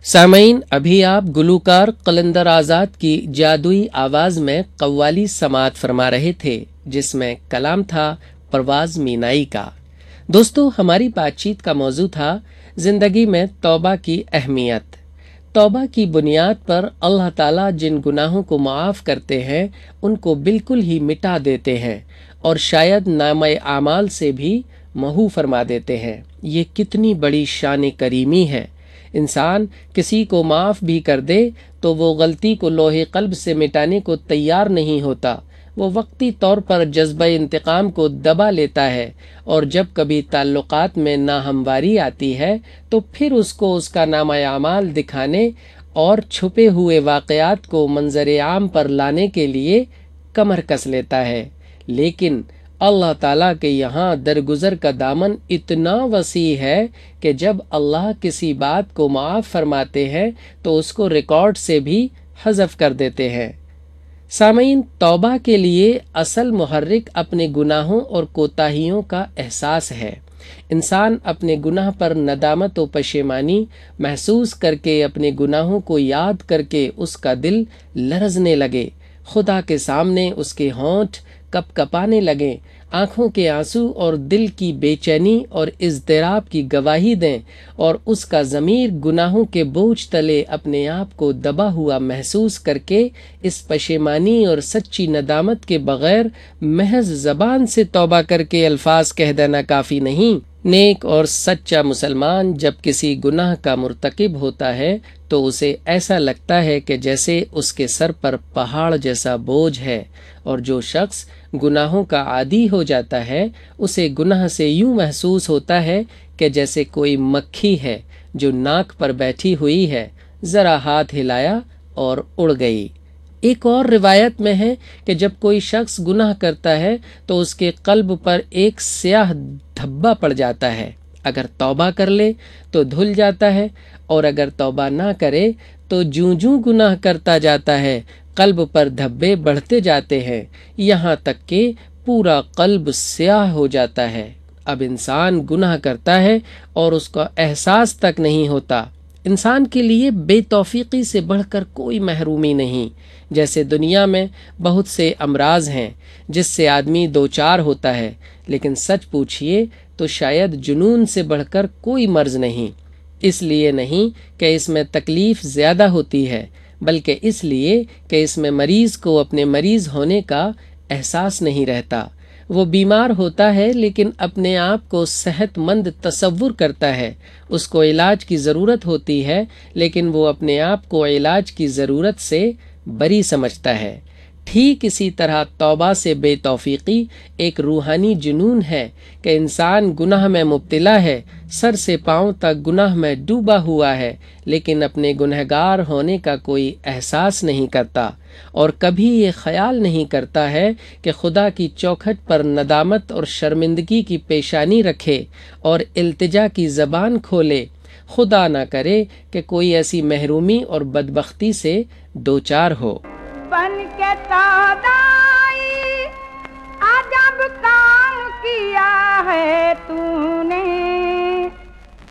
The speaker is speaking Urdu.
سامعین، ابھی آپ گلوکار قلندر آزاد کی جادوئی آواز میں قوالی سماعت فرما رہے تھے، جس میں کلام تھا پرواز مینائی کا۔ دوستو، ہماری بات چیت کا موضوع تھا زندگی میں توبہ کی اہمیت۔ توبہ کی بنیاد پر اللہ تعالیٰ جن گناہوں کو معاف کرتے ہیں ان کو بالکل ہی مٹا دیتے ہیں اور شاید نامہ اعمال سے بھی محو فرما دیتے ہیں۔ یہ کتنی بڑی شان کریمی ہے۔ انسان کسی کو معاف بھی کر دے تو وہ غلطی کو لوح قلب سے مٹانے کو تیار نہیں ہوتا۔ وہ وقتی طور پر جذبہ انتقام کو دبا لیتا ہے، اور جب کبھی تعلقات میں ناہمواری آتی ہے تو پھر اس کو اس کا نامہ اعمال دکھانے اور چھپے ہوئے واقعات کو منظر عام پر لانے کے لیے کمر کس لیتا ہے۔ لیکن اللہ تعالیٰ کے یہاں درگزر کا دامن اتنا وسیع ہے کہ جب اللہ کسی بات کو معاف فرماتے ہیں تو اس کو ریکارڈ سے بھی حذف کر دیتے ہیں۔ سامعین، توبہ کے لیے اصل محرک اپنے گناہوں اور کوتاہیوں کا احساس ہے۔ انسان اپنے گناہ پر ندامت و پشیمانی محسوس کر کے اپنے گناہوں کو یاد کر کے اس کا دل لرزنے لگے، خدا کے سامنے اس کے ہونٹ کپ کپانے لگیں، آنکھوں کے آنسو اور دل کی بے چینی اور اضطراب کی گواہی دیں، اور اس کا ضمیر گناہوں کے بوجھ تلے اپنے آپ کو دبا ہوا محسوس کر کے اس پشیمانی اور سچی ندامت کے بغیر محض زبان سے توبہ کر کے الفاظ کہہ دینا کافی نہیں۔ نیک اور سچا مسلمان جب کسی گناہ کا مرتکب ہوتا ہے تو اسے ایسا لگتا ہے کہ جیسے اس کے سر پر پہاڑ جیسا بوجھ ہے، اور جو شخص گناہوں کا عادی ہو جاتا ہے اسے گناہ سے یوں محسوس ہوتا ہے کہ جیسے کوئی مکھی ہے جو ناک پر بیٹھی ہوئی ہے، ذرا ہاتھ ہلایا اور اڑ گئی۔ ایک اور روایت میں ہے کہ جب کوئی شخص گناہ کرتا ہے تو اس کے قلب پر ایک سیاہ دھبا پڑ جاتا ہے۔ اگر توبہ کر لے تو دھل جاتا ہے، اور اگر توبہ نہ کرے تو جوں جوں گناہ کرتا جاتا ہے قلب پر دھبے بڑھتے جاتے ہیں، یہاں تک کہ پورا قلب سیاہ ہو جاتا ہے۔ اب انسان گناہ کرتا ہے اور اس کا احساس تک نہیں ہوتا۔ انسان کے لیے بے توفیقی سے بڑھ کر کوئی محرومی نہیں۔ جیسے دنیا میں بہت سے امراض ہیں جس سے آدمی دوچار ہوتا ہے، لیکن سچ پوچھئے تو شاید جنون سے بڑھ کر کوئی مرض نہیں۔ اس لیے نہیں کہ اس میں تکلیف زیادہ ہوتی ہے، بلکہ اس لیے کہ اس میں مریض کو اپنے مریض ہونے کا احساس نہیں رہتا۔ وہ بیمار ہوتا ہے لیکن اپنے آپ کو صحت مند تصور کرتا ہے۔ اس کو علاج کی ضرورت ہوتی ہے لیکن وہ اپنے آپ کو علاج کی ضرورت سے بری سمجھتا ہے۔ ٹھیک اسی طرح توبہ سے بے توفیقی ایک روحانی جنون ہے کہ انسان گناہ میں مبتلا ہے، سر سے پاؤں تک گناہ میں ڈوبا ہوا ہے، لیکن اپنے گنہگار ہونے کا کوئی احساس نہیں کرتا، اور کبھی یہ خیال نہیں کرتا ہے کہ خدا کی چوکھٹ پر ندامت اور شرمندگی کی پیشانی رکھے اور التجا کی زبان کھولے۔ خدا نہ کرے کہ کوئی ایسی محرومی اور بدبختی سے دوچار ہو۔ بن کے تادائی عجب کام کیا ہے تو نے،